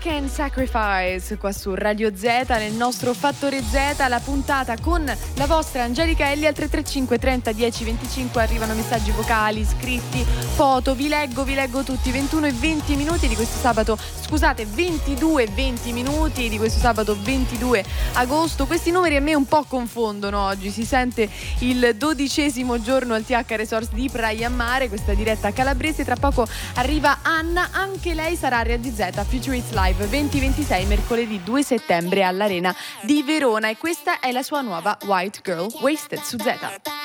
Weekend Sacrifice qua su Radio Z, nel nostro Fattore Z, la puntata con la vostra Angelica Elli. Al 335 30 10 25 arrivano messaggi vocali, scritti, foto, vi leggo tutti. 21 e 20 minuti di questo sabato, scusate, 22 e 20 minuti di questo sabato 22 agosto. Questi numeri a me un po' confondono oggi, si sente il 12° giorno al TH Resorts di Praia Mare, questa diretta calabrese. Tra poco arriva Anna, anche lei sarà a Radio Z Future Hits Live 2026 mercoledì 2 settembre all'Arena di Verona, e questa è la sua nuova White Girl Wasted su Z.